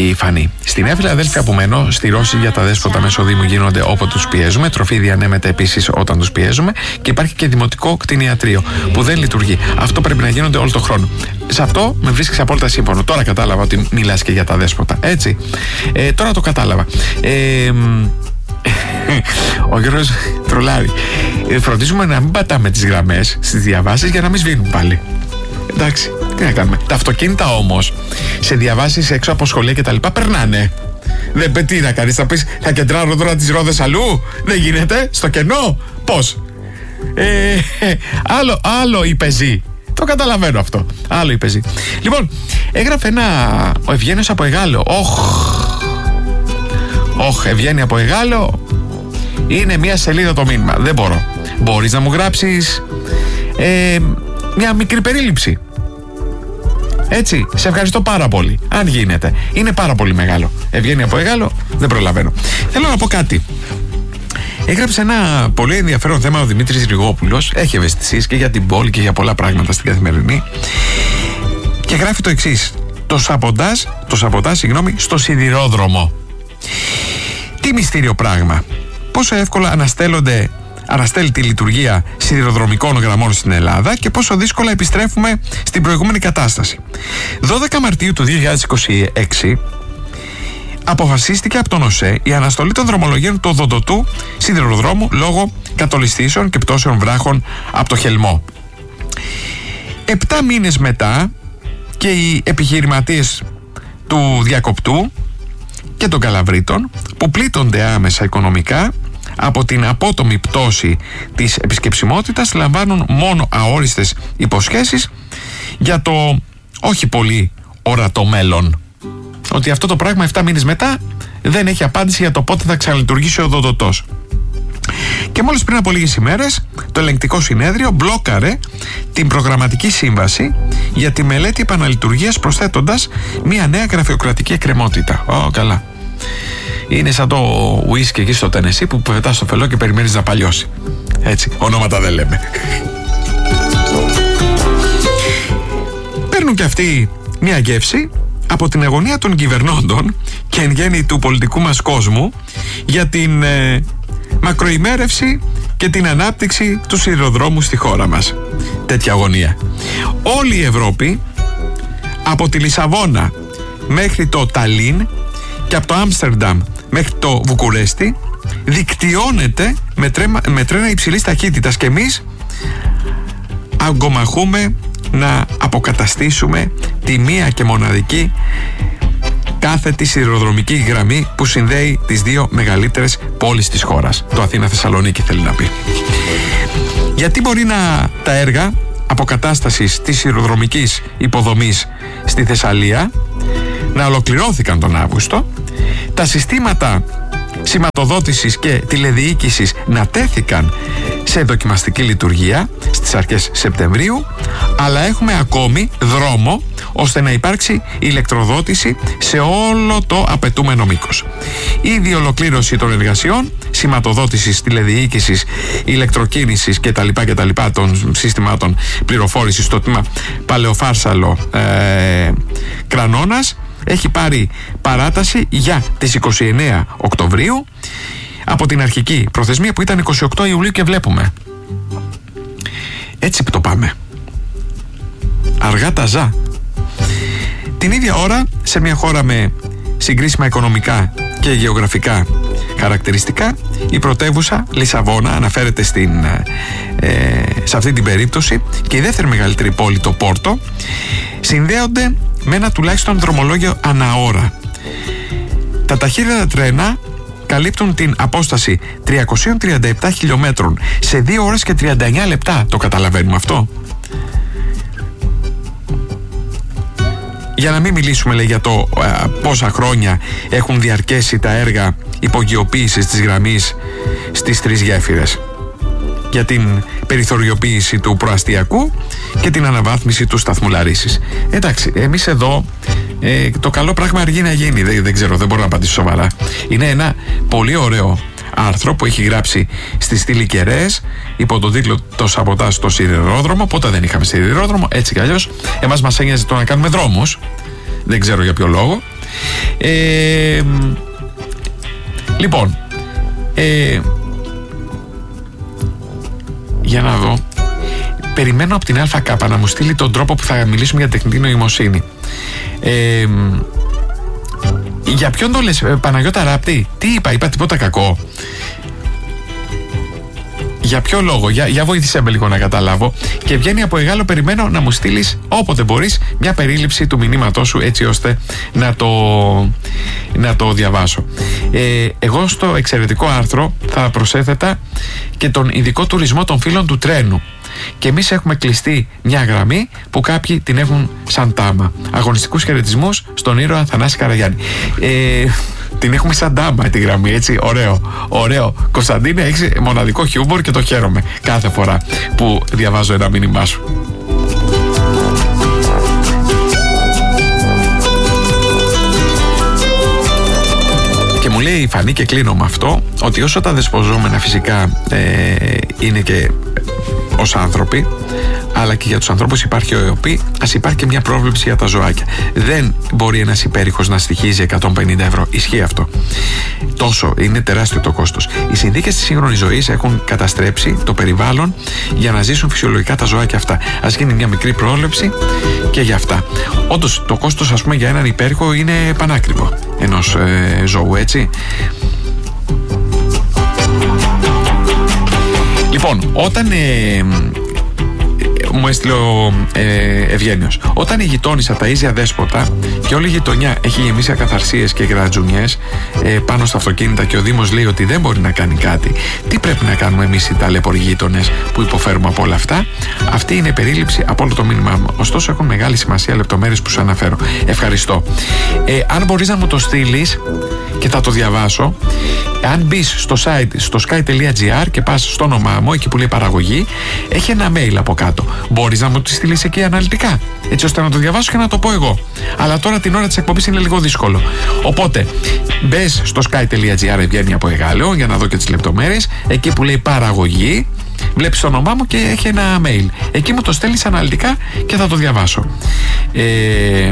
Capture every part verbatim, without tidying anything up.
η Φανή. Στην Νέα Φιλαδέλφια που μένω, στηρώσεις για τα δέσποτα μέσω Δήμου γίνονται όποτε τους πιέζουμε. Τροφή διανέμεται επίσης όταν τους πιέζουμε. Και υπάρχει και δημοτικό κτηνιατρίο που δεν λειτουργεί. Αυτό πρέπει να γίνονται όλο τον χρόνο. Σε αυτό με βρίσκεις απόλυτα σύμφωνο. Τώρα κατάλαβα ότι μιλάς και για τα δέσποτα. Έτσι. Ε, τώρα το κατάλαβα. Ε, ο Γιώργος τρολάρει. Ε, φροντίζουμε να μην πατάμε τις γραμμές στις διαβάσεις για να μην σβήνουν πάλι. Εντάξει, τι να κάνουμε. Τα αυτοκίνητα όμως σε διαβάσεις έξω από σχολεία και τα λοιπά περνάνε. Δεν πετύχει να κάνεις. Θα πεις, θα κεντράρω τώρα τις ρόδες αλλού. Δεν γίνεται, στο κενό. Πώς? Ε, άλλο, άλλο η πεζή. Το καταλαβαίνω αυτό. Άλλο η πεζή. Λοιπόν, έγραφε ένα. Ο Ευγένιος από Εγάλο. Όχ. Όχ, Ευγένεια από Εγάλο. Είναι μια σελίδα το μήνυμα. Δεν μπορώ. Μπορείς να μου γράψεις ε, μια μικρή περίληψη? Έτσι, σε ευχαριστώ πάρα πολύ. Αν γίνεται. Είναι πάρα πολύ μεγάλο. Ευγένεια από Εγάλο, δεν προλαβαίνω. Θέλω να πω κάτι. Έγραψε ένα πολύ ενδιαφέρον θέμα ο Δημήτρης Ριγόπουλος. Έχει ευαισθησίες και για την πόλη και για πολλά πράγματα στην Καθημερινή. Και γράφει το εξής. Το σαμποντάζ, το σαμποντάζ, συγγνώμη, στο σιδηρόδρομο. Τι μυστήριο πράγμα. Πόσο εύκολα αναστέλλονται, αναστέλλεται η λειτουργία σιδηροδρομικών γραμμών στην Ελλάδα και πόσο δύσκολα επιστρέφουμε στην προηγούμενη κατάσταση. δώδεκα Μαρτίου του δύο χιλιάδες είκοσι έξι αποφασίστηκε από τον ΟΣΕ η αναστολή των δρομολογίων του οδοντοτού σιδηροδρόμου λόγω κατολιστήσεων και πτώσεων βράχων από το Χελμό. Επτά μήνες μετά και οι επιχειρηματίες του διακοπτού και των Καλαβρίτων που πλήττονται άμεσα οικονομικά από την απότομη πτώση της επισκεψιμότητας λαμβάνουν μόνο αόριστες υποσχέσεις για το όχι πολύ ορατό μέλλον. Ότι αυτό το πράγμα επτά μήνες μετά δεν έχει απάντηση για το πότε θα ξαναλειτουργήσει ο οδοντοτός. Και μόλις πριν από λίγες ημέρες το ελεγκτικό συνέδριο μπλόκαρε την προγραμματική σύμβαση για τη μελέτη επαναλειτουργίας προσθέτοντας μια νέα γραφειοκρατική εκκρεμότητα. Ω, καλά. Είναι σαν το ουίσκι εκεί στο Τενεσί που πετάς στο φελό και περιμένεις να παλιώσει. Έτσι, ονόματα δεν λέμε. Παίρνουν και αυτοί μια γεύση από την αγωνία των κυβερνώντων και εν γέννη του πολιτικού μας κόσμου για την ε, μακροημέρευση και την ανάπτυξη του σιδηροδρόμου στη χώρα μας. Τέτοια αγωνία. Όλη η Ευρώπη από τη Λισαβόνα μέχρι το Ταλίν και από το Άμστερνταμ μέχρι το Βουκουρέστι δικτυώνεται με, τρέμα, με τρένα υψηλής ταχύτητας και εμείς αγκομαχούμε να αποκαταστήσουμε τη μία και μοναδική κάθετη σιδηροδρομική γραμμή που συνδέει τις δύο μεγαλύτερες πόλεις της χώρας. Το Αθήνα-Θεσσαλονίκη θέλει να πει. Γιατί μπορεί να τα έργα αποκατάστασης της σιδηροδρομικής υποδομής στη Θεσσαλία να ολοκληρώθηκαν τον Αύγουστο, τα συστήματα σηματοδότησης και τηλεδιοίκησης να τέθηκαν σε δοκιμαστική λειτουργία στις αρχές Σεπτεμβρίου, αλλά έχουμε ακόμη δρόμο ώστε να υπάρξει ηλεκτροδότηση σε όλο το απαιτούμενο μήκος. Ήδη ολοκλήρωση των εργασιών σηματοδότησης, τηλεδιοίκησης, ηλεκτροκίνησης κτλ. κτλ. Των συστημάτων πληροφόρησης στο τμήμα Παλαιοφάρσαλο ε, Κρανώνας έχει πάρει παράταση για τις είκοσι εννέα Οκτωβρίου από την αρχική προθεσμία που ήταν είκοσι οκτώ Ιουλίου και βλέπουμε. Έτσι που το πάμε. Αργά τα ζά. Την ίδια ώρα σε μια χώρα με συγκρίσιμα οικονομικά και γεωγραφικά χαρακτηριστικά η πρωτεύουσα Λισαβόνα αναφέρεται στην, ε, σε αυτή την περίπτωση και η δεύτερη μεγαλύτερη πόλη το Πόρτο συνδέονται με ένα τουλάχιστον δρομολόγιο αναώρα. Τα ταχύτερα τρένα καλύπτουν την απόσταση τριακόσια τριάντα επτά χιλιόμετρων σε δύο ώρες και τριάντα εννέα λεπτά. Το καταλαβαίνουμε αυτό? Για να μην μιλήσουμε, λέει, για το α, πόσα χρόνια έχουν διαρκέσει τα έργα υπογειοποίησης της γραμμής στις τρεις γέφυρες. Για την περιθωριοποίηση του προαστιακού και την αναβάθμιση του σταθμού Λαρίσης. Εντάξει, εμείς εδώ ε, το καλό πράγμα αργεί να γίνει. Δεν, δεν ξέρω, δεν μπορώ να απαντήσω σοβαρά. Είναι ένα πολύ ωραίο άρθρο που έχει γράψει στη στήλη Κεραίες υπό τον τίτλο «Το σαμποτάζ στο σιδηρόδρομο». Πότε δεν είχαμε σιδηρόδρομο, έτσι κι αλλιώς. Εμάς μας ένοιαζε το να κάνουμε δρόμους. Δεν ξέρω για ποιο λόγο. Ε, λοιπόν, ε, για να δω. Περιμένω από την ΑΚ να μου στείλει τον τρόπο που θα μιλήσουμε για τεχνητή νοημοσύνη. Ε, για ποιον το λες, Παναγιώτα Ράπτη? Τι είπα, είπα τίποτα κακό? Για ποιο λόγο, για, για βοήθησέ με λίγο να καταλάβω. Και βγαίνει από Εγάλο, περιμένω να μου στείλεις όποτε μπορείς μια περίληψη του μηνύματός σου, έτσι ώστε να το, να το διαβάσω. Ε, εγώ στο εξαιρετικό άρθρο θα προσέθετα και τον ειδικό τουρισμό των φίλων του τρένου. Και εμείς έχουμε κλειστεί μια γραμμή που κάποιοι την έχουν σαν τάμα. Αγωνιστικούς χαιρετισμούς στον ήρωα Θανάση Καραγιάννη. Ε, την έχουμε σαν τάμα τη γραμμή, έτσι. Ωραίο, ωραίο. Κωνσταντίνε, έχεις μοναδικό χιούμορ και το χαίρομαι κάθε φορά που διαβάζω ένα μήνυμά σου. Και μου λέει η Φανή, και κλείνω με αυτό, ότι όσο τα δεσποζόμενα φυσικά ε, είναι και ως άνθρωποι, αλλά και για τους ανθρώπους υπάρχει ο ΕΟΠΗ, ας υπάρχει και μια πρόβλεψη για τα ζωάκια. Δεν μπορεί ένας υπέρηχος να στοιχίζει εκατόν πενήντα ευρώ. Ισχύει αυτό. Τόσο, είναι τεράστιο το κόστος. Οι συνθήκες της σύγχρονης ζωής έχουν καταστρέψει το περιβάλλον για να ζήσουν φυσιολογικά τα ζωάκια αυτά. Ας γίνει μια μικρή πρόβλεψη και για αυτά. Όντως, το κόστος, ας πούμε, για έναν υπέρηχο είναι πανάκριβο ενός ε, ζώου, έτσι. Λοιπόν, όταν ε, μου έστειλε ο ε, Ευγένιος, όταν η γειτόνισσα Ταΐζια Δέσποτα και όλη η γειτονιά έχει γεμίσει ακαθαρσίες και γρατζουνιές ε, πάνω στα αυτοκίνητα και ο Δήμος λέει ότι δεν μπορεί να κάνει κάτι, τι πρέπει να κάνουμε εμείς οι ταλέποροι γείτονες που υποφέρουμε από όλα αυτά? Αυτή είναι περίληψη από όλο το μήνυμά μου. Ωστόσο, έχουν μεγάλη σημασία λεπτομέρειες που σου αναφέρω. Ευχαριστώ. Ε, αν μπορείς να μου το στείλεις και θα το διαβάσω. Αν μπεις στο site, στο sky τελεία gr και πας στο όνομά μου, εκεί που λέει παραγωγή, έχει ένα mail από κάτω. Μπορείς να μου τη στείλεις εκεί αναλυτικά, έτσι ώστε να το διαβάσω και να το πω εγώ. Αλλά τώρα την ώρα της εκπομπής είναι λίγο δύσκολο. Οπότε, μπες στο sky τελεία gr, βγαίνει από Εγάλεο, για να δω και τις λεπτομέρειες. Εκεί που λέει παραγωγή, βλέπεις το όνομά μου και έχει ένα mail. Εκεί μου το στέλνεις αναλυτικά και θα το διαβάσω. Ε,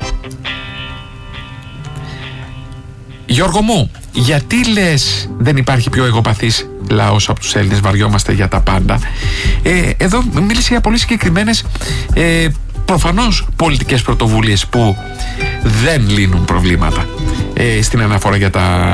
Γιώργο μου, γιατί λες δεν υπάρχει πιο εγωπαθής λαός από τους Έλληνες, βαριόμαστε για τα πάντα? Ε, εδώ μίλησε για πολύ συγκεκριμένες ε, προφανώς πολιτικές πρωτοβουλίες που δεν λύνουν προβλήματα ε, στην αναφορά για τα...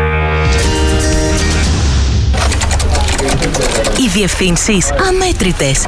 Οι διευθύνσεις αμέτρητες.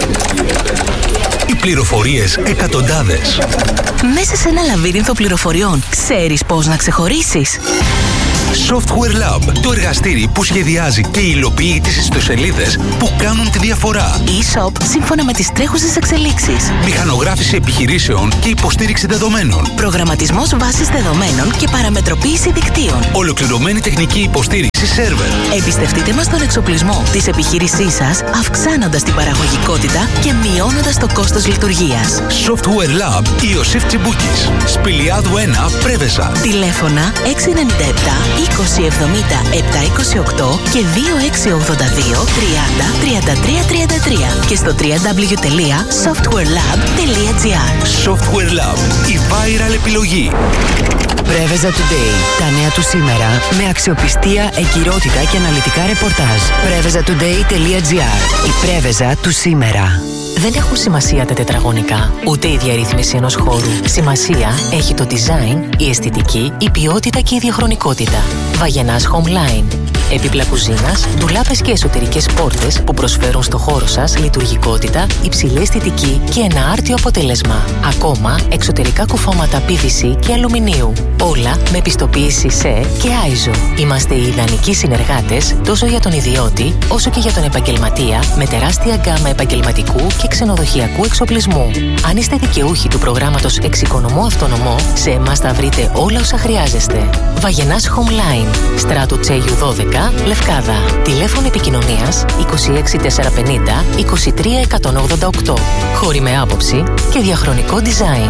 Οι πληροφορίες εκατοντάδες. Μέσα σε ένα λαβύρινθο πληροφοριών, ξέρεις πώς να ξεχωρίσεις? Software Lab, το εργαστήρι που σχεδιάζει και υλοποιεί τις ιστοσελίδες που κάνουν τη διαφορά. E-shop σύμφωνα με τις τρέχουσες εξελίξεις. Μηχανογράφηση επιχειρήσεων και υποστήριξη δεδομένων. Προγραμματισμός βάσης δεδομένων και παραμετροποίηση δικτύων. Ολοκληρωμένη τεχνική υποστήριξη σερβερ. Εμπιστευτείτε μας τον εξοπλισμό της επιχείρησής σας, αυξάνοντας την παραγωγικότητα και μειώνοντας το κόστος λειτουργίας. Software Lab Ιωσήφ Τσιμπούκης, Σπηλιάδου ένα, Πρέβεζα. Τηλέφωνα έξι εννιά επτά είκοσι εβδομήντα επτακόσια είκοσι οκτώ και δύο έξι ογδόντα δύο τριάντα τριάντα τρία τριάντα τρία και στο double-u double-u double-u τελεία software lab τελεία gr. Software Lab, η viral επιλογή. Πρέβεζα Today. Τα νέα του σήμερα με αξιοπιστία, εγκυρότητα και αναλυτικά ρεπορτάζ. πρέβεζα τουντέι τελεία gr. Η Πρέβεζα του σήμερα. Δεν έχουν σημασία τα τετραγωνικά, ούτε η διαρρύθμιση ενός χώρου. Σημασία έχει το design, η αισθητική, η ποιότητα και η διαχρονικότητα. Βαγενάς Homeline. Έπιπλα κουζίνας, ντουλάπες και εσωτερικές πόρτες που προσφέρουν στο χώρο σας λειτουργικότητα, υψηλή αισθητική και ένα άρτιο αποτέλεσμα. Ακόμα, εξωτερικά κουφώματα πι βι σι και αλουμινίου. Όλα με πιστοποίηση ΣΕ και άιζο. Είμαστε οι ιδανικοί συνεργάτες τόσο για τον ιδιώτη όσο και για τον επαγγελματία, με τεράστια γκάμα επαγγελματικού και ξενοδοχειακού εξοπλισμού. Αν είστε δικαιούχοι του προγράμματος Εξοικονομώ Αυτονομώ, σε εμάς θα βρείτε όλα όσα χρειάζεστε. Βαγενάς Homeline, Στράτου Τσέγιου δώδεκα, Λευκάδα. Τηλέφωνο επικοινωνίας είκοσι έξι τετρακόσια πενήντα είκοσι τρία εκατόν ογδόντα οκτώ. Χώροι με άποψη και διαχρονικό design.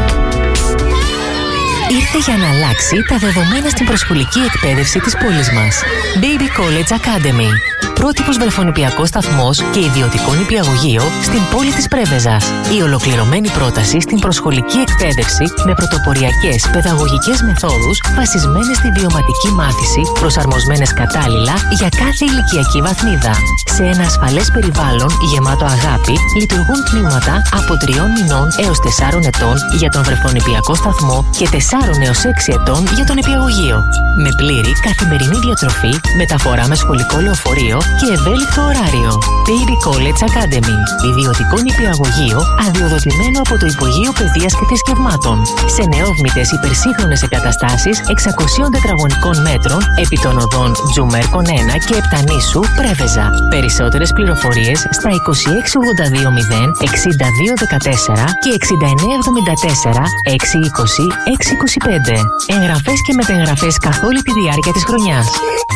Ήρθε για να αλλάξει τα δεδομένα στην προσχολική εκπαίδευση της πόλης μας. Baby College Academy. πρότυπος βρεφονηπιακός σταθμός και ιδιωτικό νηπιαγωγείο στην πόλη της Πρέβεζας. Η ολοκληρωμένη πρόταση στην προσχολική εκπαίδευση με πρωτοποριακές παιδαγωγικές μεθόδους βασισμένες στη βιωματική μάθηση, προσαρμοσμένες κατάλληλα για κάθε ηλικιακή βαθμίδα. Σε ένα ασφαλές περιβάλλον γεμάτο αγάπη λειτουργούν τμήματα από τριών μηνών έως τεσσάρων ετών για τον βρεφονηπιακό σταθμό και τεσσάρων έως έξι ετών για τον νηπιαγωγείο. Με πλήρη καθημερινή διατροφή, μεταφορά με σχολικό λεωφορείο και ευέλικτο ωράριο. Baby College Academy. Ιδιωτικό νηπιαγωγείο αδειοδοτημένο από το Υπουργείο Παιδείας και Θρησκευμάτων. Σε νεόβμητες υπερσύγχρονες εγκαταστάσεις εξακοσίων τετραγωνικών μέτρων επί των οδών Τζουμέρκον ένα και Επτανήσου Πρέβεζα. Περισσότερες πληροφορίες στα είκοσι έξι ογδόντα δύο μηδέν εξήντα δύο δεκατέσσερα και εξήντα εννέα εβδομήντα τέσσερα έξι είκοσι έξι είκοσι πέντε. Εγγραφές και μετεγγραφές καθ' όλη τη διάρκεια της χρονιάς.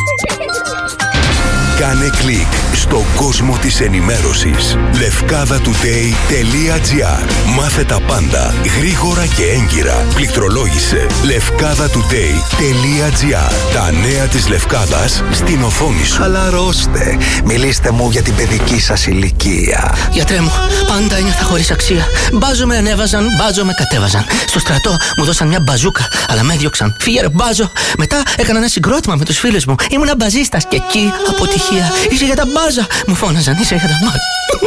Κάνε κλικ στον κόσμο της ενημέρωσης. λευκάδα τουντέι τελεία τζι άρ. Μάθε τα πάντα γρήγορα και έγκυρα. Πληκτρολόγησε λευκάδα τουντέι τελεία τζι άρ. Τα νέα της Λευκάδας στην οθόνη σου. Χαλαρώστε. Μιλήστε μου για την παιδική σας ηλικία. Γιατρέ μου, πάντα ένιωθα χωρίς αξία. Μπάζο με ανέβαζαν, μπάζο με κατέβαζαν. Στο στρατό μου δώσαν μια μπαζούκα, αλλά με έδιωξαν. Φύγε ρε μπάζο. Μετά έκανα ένα συγκρότημα με τους φίλους μου. Ήμουνα μπαζίστας και εκεί αποτυχία. Είσαι για τα μπάζα. Μου φώναζαν, είσαι για τα μπάζα.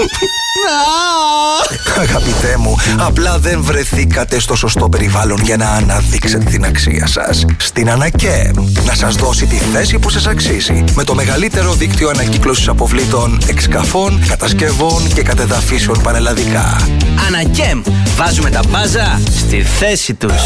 Αγαπητέ μου, απλά δεν βρεθήκατε στο σωστό περιβάλλον για να αναδείξετε την αξία σας. Στην Ανακέμ να σας δώσει τη θέση που σας αξίζει. Με το μεγαλύτερο δίκτυο ανακύκλωσης αποβλήτων, εξκαφών, κατασκευών και κατεδαφίσεων πανελλαδικά. Ανακέμ, βάζουμε τα μπάζα στη θέση τους.